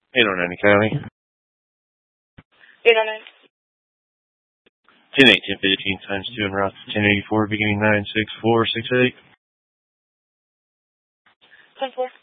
809 County. 809. 10-8, 10-15 times 2 en route to 1084, beginning 96468. 10-4.